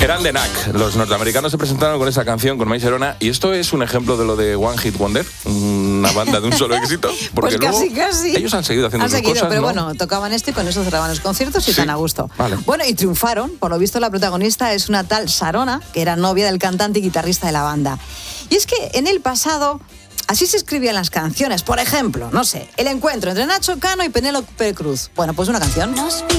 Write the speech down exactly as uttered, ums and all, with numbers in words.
Eran The Knack. Los norteamericanos se presentaron con esa canción, con My Sharona, y esto es un ejemplo de lo de One Hit Wonder, una banda de un solo éxito. Porque pues casi, luego casi. Ellos han seguido haciendo han sus seguido, cosas, pero ¿no? bueno, tocaban esto y con eso cerraban los conciertos y Sí. tan a gusto. Vale. Bueno, y triunfaron. Por lo visto, la protagonista es una tal Sharona, que era novia del cantante y guitarrista de la banda. Y es que en el pasado así se escribían las canciones. Por ejemplo, no sé, el encuentro entre Nacho Cano y Penélope Cruz. Bueno, pues una canción.